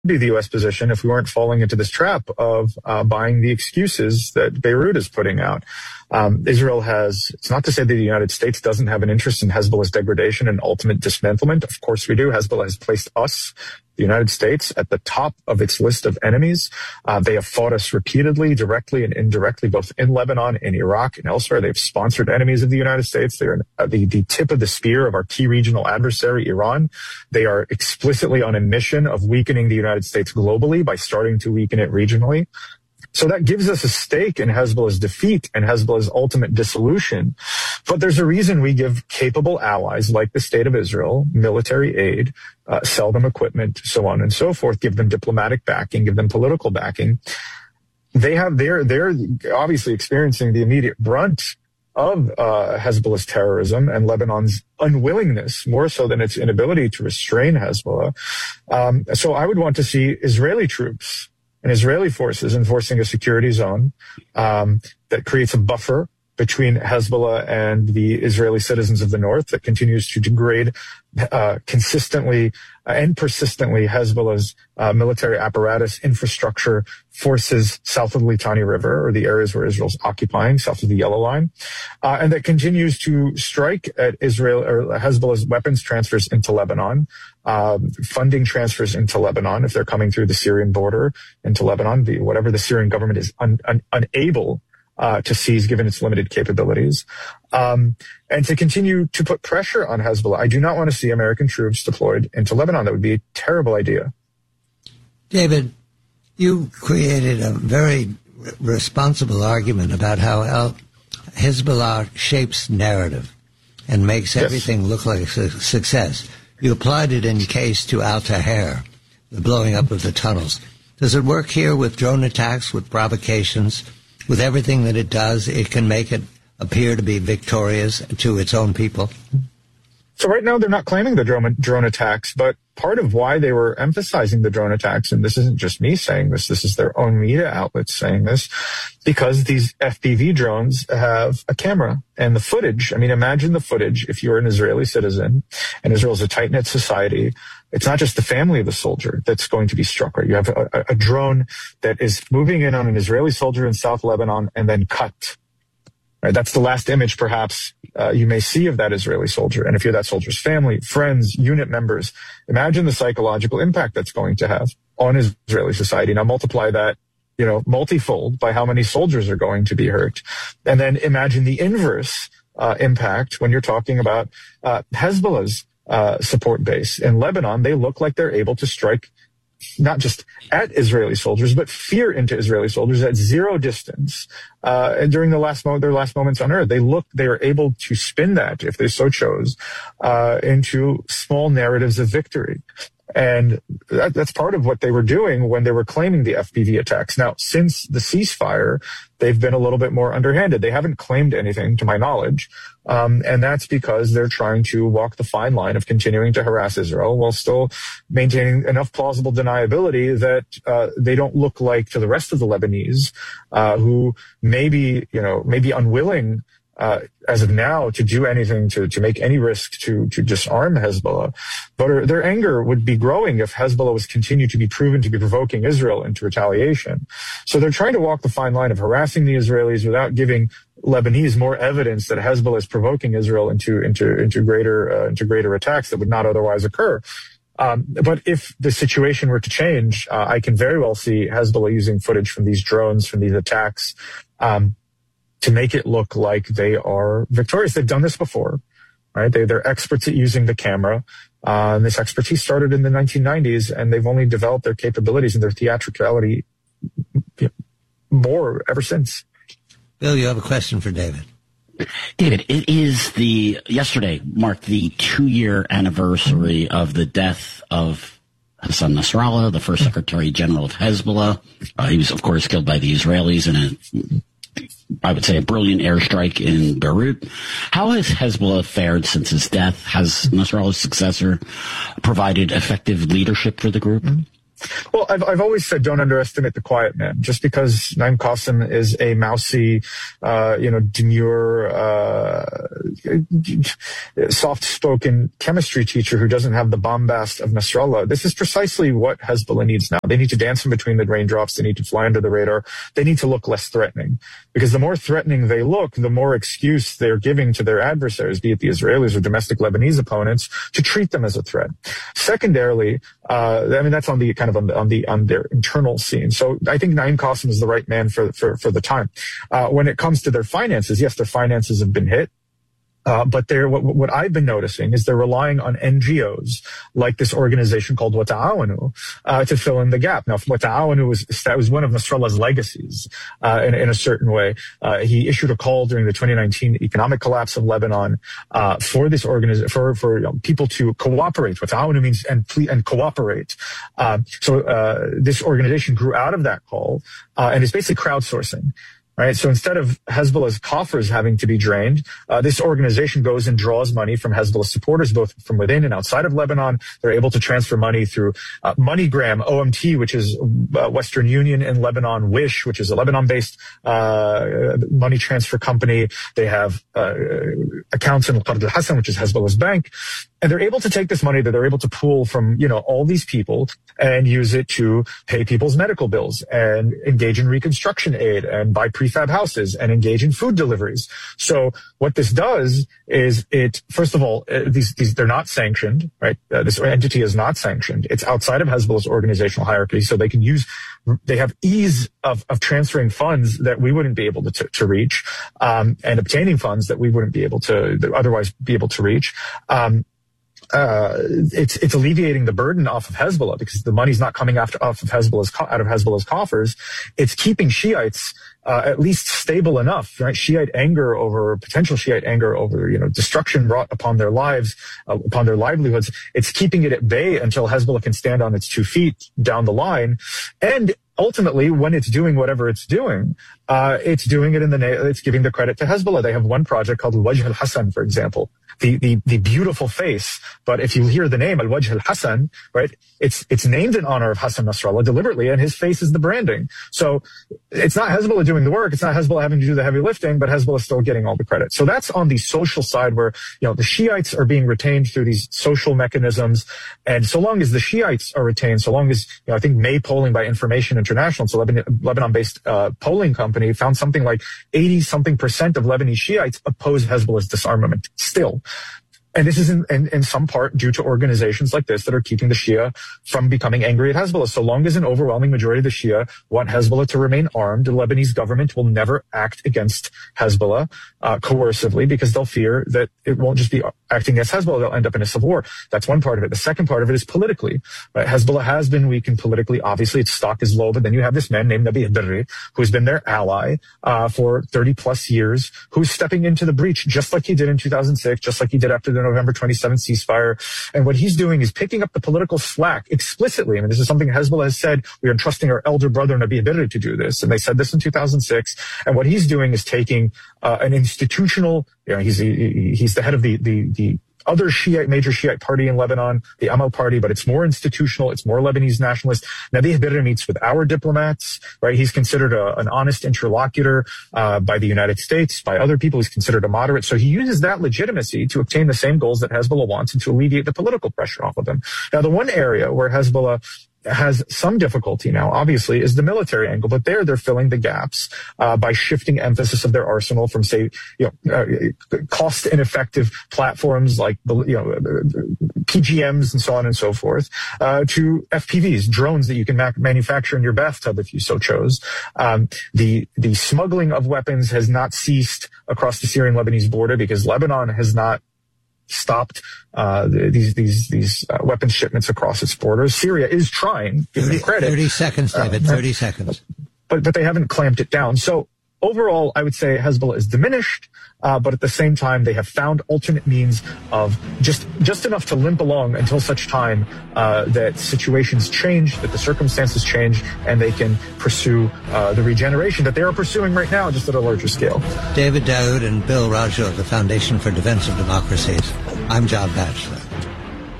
be the U.S. position if we weren't falling into this trap of buying the excuses that Beirut is putting out. Israel it's not to say that the United States doesn't have an interest in Hezbollah's degradation and ultimate dismantlement. Of course we do. Hezbollah has placed us, the United States, at the top of its list of enemies. They have fought us repeatedly, directly and indirectly, both in Lebanon, in Iraq, and elsewhere. They've sponsored enemies of the United States. They are the tip of the spear of our key regional adversary, Iran. They are explicitly on a mission of weakening the United States globally by starting to weaken it regionally. So that gives us a stake in Hezbollah's defeat and Hezbollah's ultimate dissolution. But there's a reason we give capable allies like the State of Israel military aid, sell them equipment, so on and so forth, give them diplomatic backing, give them political backing. They're obviously experiencing the immediate brunt of Hezbollah's terrorism and Lebanon's unwillingness, more so than its inability to restrain Hezbollah. So I would want to see Israeli troops and Israeli forces enforcing a security zone that creates a buffer between Hezbollah and the Israeli citizens of the north that continues to degrade consistently and persistently Hezbollah's military apparatus, infrastructure, forces south of the Litani River, or the areas where Israel's occupying, south of the Yellow Line, and that continues to strike at Israel or Hezbollah's weapons transfers into Lebanon, funding transfers into Lebanon if they're coming through the Syrian border into Lebanon, whatever the Syrian government is unable to seize given its limited capabilities, and to continue to put pressure on Hezbollah. I do not want to see American troops deployed into Lebanon. That would be a terrible idea. David, you created a very responsible argument about how Hezbollah shapes narrative and makes everything look like a success. You applied it in case to Al-Taher, the blowing up of the tunnels. Does it work here with drone attacks, with provocations? With everything that it does, it can make it appear to be victorious to its own people? So right now they're not claiming the drone attacks, but part of why they were emphasizing the drone attacks, and this isn't just me saying this is their own media outlets saying this, because these FPV drones have a camera and the footage. I mean, imagine the footage if you're an Israeli citizen and Israel's a tight-knit society. It's not just the family of the soldier that's going to be struck, right? You have a drone that is moving in on an Israeli soldier in South Lebanon and then cut. Right? That's the last image, perhaps, you may see of that Israeli soldier. And if you're that soldier's family, friends, unit members, imagine the psychological impact that's going to have on Israeli society. Now multiply that, multifold by how many soldiers are going to be hurt. And then imagine the inverse impact when you're talking about Hezbollah's support base in Lebanon. They look like they're able to strike not just at Israeli soldiers, but fear into Israeli soldiers at zero distance. And during their last moments on earth, they are able to spin that, if they so chose, into small narratives of victory. And that's part of what they were doing when they were claiming the FPV attacks. Now, since the ceasefire, they've been a little bit more underhanded. They haven't claimed anything, to my knowledge. And that's because they're trying to walk the fine line of continuing to harass Israel while still maintaining enough plausible deniability that they don't look like to the rest of the Lebanese, who may be unwilling as of now to do anything to make any risk to disarm Hezbollah. But their anger would be growing if Hezbollah was continued to be proven to be provoking Israel into retaliation. So they're trying to walk the fine line of harassing the Israelis without giving Lebanese more evidence that Hezbollah is provoking Israel into greater attacks that would not otherwise occur. But if the situation were to change, I can very well see Hezbollah using footage from these drones, from these attacks, to make it look like they are victorious. They've done this before, right? They're experts at using the camera. And this expertise started in the 1990s, and they've only developed their capabilities and their theatricality more ever since. Bill, you have a question for David. David, yesterday marked the 2-year anniversary of the death of Hassan Nasrallah, the first Secretary General of Hezbollah. He was, of course, killed by the Israelis in I would say a brilliant airstrike in Beirut. How has Hezbollah fared since his death? Has Nasrallah's successor provided effective leadership for the group? Well, I've always said don't underestimate the quiet man. Just because Naim Qassem is a mousy, demure, soft-spoken chemistry teacher who doesn't have the bombast of Nasrallah, this is precisely what Hezbollah needs now. They need to dance in between the raindrops. They need to fly under the radar. They need to look less threatening. Because the more threatening they look, the more excuse they're giving to their adversaries, be it the Israelis or domestic Lebanese opponents, to treat them as a threat. Secondarily, that's on the kind of on their internal scene. So I think Naim Qassem is the right man for the time. When it comes to their finances, yes, their finances have been hit. But what I've been noticing is they're relying on NGOs like this organization called Wata'awanu to fill in the gap. Now, Wata'awanu was one of Nasrallah's legacies in a certain way. He issued a call during the 2019 economic collapse of Lebanon for this organization for people to cooperate. Wata'awanu means and cooperate. So this organization grew out of that call and is basically crowdsourcing. Right. So instead of Hezbollah's coffers having to be drained, this organization goes and draws money from Hezbollah supporters, both from within and outside of Lebanon. They're able to transfer money through MoneyGram, OMT, which is Western Union in Lebanon, Wish, which is a Lebanon-based money transfer company. They have accounts in Qard al-Hassan, which is Hezbollah's bank. And they're able to take this money that they're able to pool from, all these people and use it to pay people's medical bills and engage in reconstruction aid and buy prefab houses and engage in food deliveries. So what this does is first of all, they're not sanctioned, right? This entity is not sanctioned. It's outside of Hezbollah's organizational hierarchy. So they have ease of transferring funds that we wouldn't be able to reach, and obtaining funds that we wouldn't be able to otherwise be able to reach. It's alleviating the burden off of Hezbollah because the money's not coming out of Hezbollah's coffers. It's keeping Shiites at least stable enough, right? Potential Shiite anger over, destruction brought upon their lives, upon their livelihoods. It's keeping it at bay until Hezbollah can stand on its 2 feet down the line. And ultimately, when it's doing whatever it's doing it it's giving the credit to Hezbollah. They have one project called Al-Wajh al-Hassan, for example. The beautiful face, but if you hear the name Al-Wajh al-Hassan, right, it's named in honor of Hassan Nasrallah deliberately, and his face is the branding. So it's not Hezbollah doing the work, it's not Hezbollah having to do the heavy lifting, but Hezbollah is still getting all the credit. So that's on the social side where, the Shiites are being retained through these social mechanisms, and so long as the Shiites are retained, so long as, I think May polling by Information International, it's a Lebanon-based polling company, found something like 80-something% of Lebanese Shiites oppose Hezbollah's disarmament still. And this is in some part due to organizations like this that are keeping the Shia from becoming angry at Hezbollah. So long as an overwhelming majority of the Shia want Hezbollah to remain armed, the Lebanese government will never act against Hezbollah coercively because they'll fear that it won't just be acting against Hezbollah, they'll end up in a civil war. That's one part of it. The second part of it is politically. Right? Hezbollah has been weakened politically. Obviously, its stock is low, but then you have this man named Nabih Berri, who's been their ally for 30-plus years, who's stepping into the breach just like he did in 2006, just like he did after the November 27th ceasefire. And what he's doing is picking up the political slack explicitly. I mean, this is something Hezbollah has said. We are entrusting our elder brother Nabih Berri to do this. And they said this in 2006. And what he's doing is taking an institutional, he's the head of the other major Shiite party in Lebanon, the Amal party, but it's more institutional, it's more Lebanese nationalist. Nabih Berri meets with our diplomats, right? He's considered an honest interlocutor by the United States, by other people. He's considered a moderate. So he uses that legitimacy to obtain the same goals that Hezbollah wants and to alleviate the political pressure off of them. Now, the one area where Hezbollah has some difficulty now, obviously, is the military angle, but they're filling the gaps by shifting emphasis of their arsenal from, say, cost ineffective platforms like PGMs and so on and so forth to FPVs, drones that you can manufacture in your bathtub if you so chose. The smuggling of weapons has not ceased across the Syrian-Lebanese border because Lebanon has not stopped these weapons shipments across its borders. Syria is trying. Give me credit. 30 seconds, David. 30 seconds. But they haven't clamped it down. So overall, I would say Hezbollah is diminished, but at the same time, they have found alternate means of just enough to limp along until such time that situations change, that the circumstances change, and they can pursue the regeneration that they are pursuing right now, just at a larger scale. David Daoud and Bill Raju of the Foundation for Defense of Democracies. I'm John Batchelor.